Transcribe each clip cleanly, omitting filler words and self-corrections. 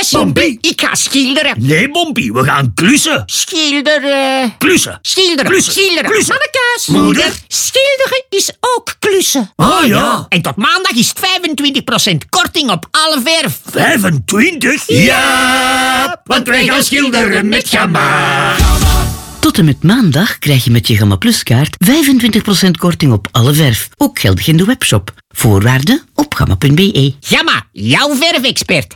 Bompie. Bompie. Ik ga schilderen. Nee, Bompie, we gaan klussen. Schilderen. Klussen. Schilderen. Klussen. Schilderen. Klussen. Mannekes. Moeder. Schilderen is ook klussen. Ah ja. En tot maandag is het 25% korting op alle verf. 25? Ja, want wij gaan schilderen met Gamma. Tot en met maandag krijg je met je Gamma Plus kaart 25% korting op alle verf. Ook geldig in de webshop. Voorwaarden op gamma.be. Gamma, jouw verfexpert.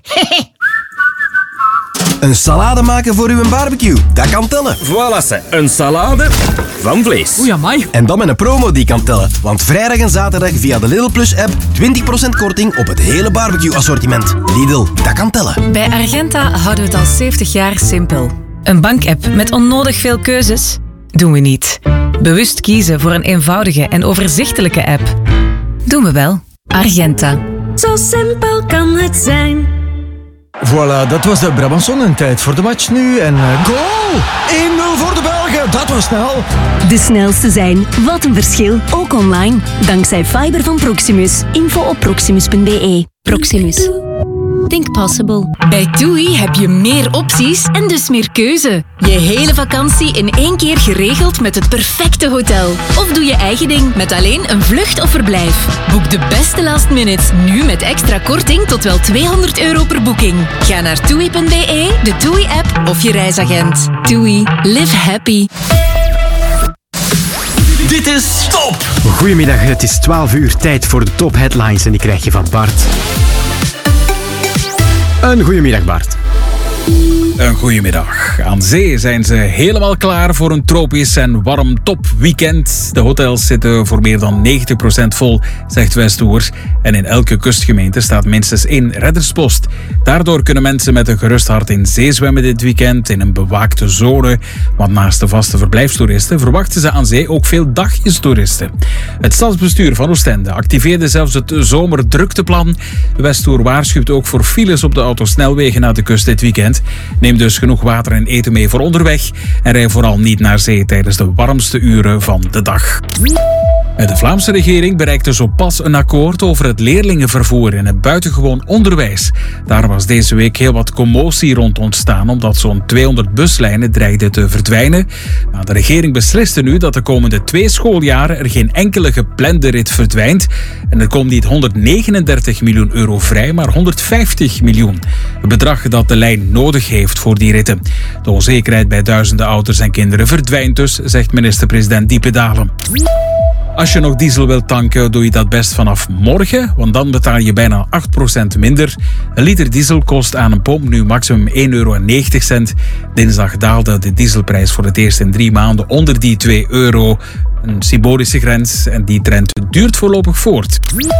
Een salade maken voor uw barbecue, dat kan tellen. Voilà, ze. Een salade van vlees. Oei, amai. En dan met een promo die kan tellen. Want vrijdag en zaterdag via de Lidl Plus app 20% korting op het hele barbecue assortiment. Lidl, dat kan tellen. Bij Argenta houden we het al 70 jaar simpel. Een bankapp met onnodig veel keuzes? Doen we niet. Bewust kiezen voor een eenvoudige en overzichtelijke app? Doen we wel. Argenta. Zo simpel kan het zijn. Voilà, dat was de Brabanson en tijd voor de match nu. En goal! 1-0 voor de Belgen, dat was snel. De snelste zijn. Wat een verschil. Ook online. Dankzij fiber van Proximus. Info op proximus.be. Proximus. Think possible. Bij TUI heb je meer opties en dus meer keuze. Je hele vakantie in één keer geregeld met het perfecte hotel. Of doe je eigen ding met alleen een vlucht of verblijf. Boek de beste last minutes nu met extra korting tot wel €200 per boeking. Ga naar TUI.be, de TUI-app of je reisagent. TUI. Live happy. Dit is Top! Goedemiddag, het is 12 uur, tijd voor de top headlines en die krijg je van Bart. Een goedemiddag, Bart. Een goedemiddag. Aan zee zijn ze helemaal klaar voor een tropisch en warm topweekend. De hotels zitten voor meer dan 90% vol, zegt Westours. En in elke kustgemeente staat minstens 1 redderspost. Daardoor kunnen mensen met een gerust hart in zee zwemmen dit weekend in een bewaakte zone. Want naast de vaste verblijfstoeristen verwachten ze aan zee ook veel dagjestoeristen. Het stadsbestuur van Oostende activeerde zelfs het zomerdrukteplan. Westour waarschuwt ook voor files op de autosnelwegen naar de kust dit weekend. Neem dus genoeg water en eten mee voor onderweg en rij vooral niet naar zee tijdens de warmste uren van de dag. De Vlaamse regering bereikte zo pas een akkoord over het leerlingenvervoer in het buitengewoon onderwijs. Daar was deze week heel wat commotie rond ontstaan omdat zo'n 200 buslijnen dreigden te verdwijnen. Maar de regering besliste nu dat de komende 2 schooljaren er geen enkele geplande rit verdwijnt. En er komt niet €139 miljoen vrij, maar €150 miljoen. Het bedrag dat de lijn nodig heeft voor die ritten. De onzekerheid bij duizenden ouders en kinderen verdwijnt dus, zegt minister-president Diepe Dalen. Als je nog diesel wilt tanken, doe je dat best vanaf morgen, want dan betaal je bijna 8% minder. Een liter diesel kost aan een pomp nu maximum €1,90. Dinsdag daalde de dieselprijs voor het eerst in 3 maanden onder die €2. Een symbolische grens en die trend duurt voorlopig voort.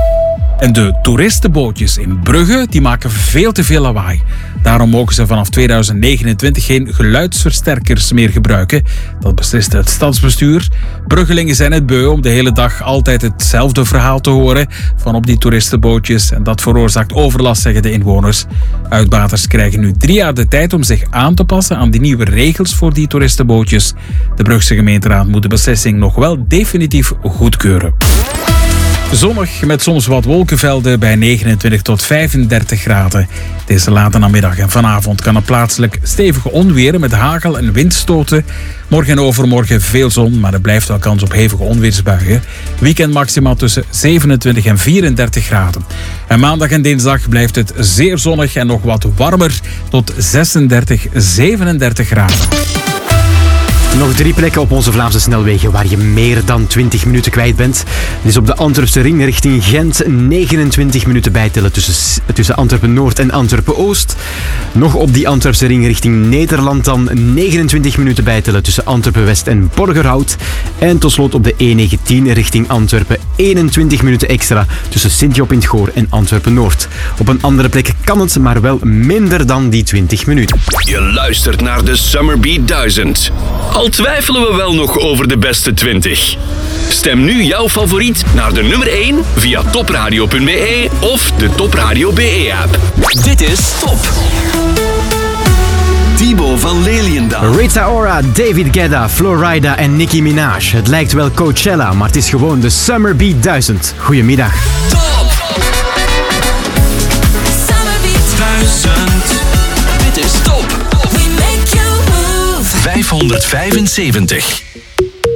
En de toeristenbootjes in Brugge die maken veel te veel lawaai. Daarom mogen ze vanaf 2029 geen geluidsversterkers meer gebruiken. Dat besliste het stadsbestuur. Bruggelingen zijn het beu om de hele dag altijd hetzelfde verhaal te horen van op die toeristenbootjes. En dat veroorzaakt overlast, zeggen de inwoners. Uitbaters krijgen nu 3 jaar de tijd om zich aan te passen aan die nieuwe regels voor die toeristenbootjes. De Brugse gemeenteraad moet de beslissing nog wel definitief goedkeuren. Zonnig met soms wat wolkenvelden bij 29 tot 35 graden. Deze late namiddag en vanavond kan er plaatselijk stevige onweer met hagel en windstoten. Morgen en overmorgen veel zon, maar er blijft wel kans op hevige onweersbuien. Weekend maximaal tussen 27 en 34 graden. En maandag en dinsdag blijft het zeer zonnig en nog wat warmer tot 36, 37 graden. Nog 3 plekken op onze Vlaamse snelwegen waar je meer dan 20 minuten kwijt bent. Het is op de Antwerpse ring richting Gent 29 minuten bijtellen tussen Antwerpen-Noord en Antwerpen-Oost. Nog op die Antwerpse ring richting Nederland dan 29 minuten bijtellen tussen Antwerpen-West en Borgerhout. En tot slot op de E19 richting Antwerpen 21 minuten extra tussen Sint-Job in 't Goor en Antwerpen-Noord. Op een andere plek kan het, maar wel minder dan die 20 minuten. Je luistert naar de Summer Beat 1000. Al twijfelen we wel nog over de beste 20. Stem nu jouw favoriet naar de nummer 1 via topradio.be of de Topradio BE-app. Dit is Top. Thibaut van Leliendaal. Rita Ora, David Guetta, Florida en Nicki Minaj. Het lijkt wel Coachella, maar het is gewoon de Summer Beat 1000. Goedemiddag. Top! Summer Beat 1000. 575.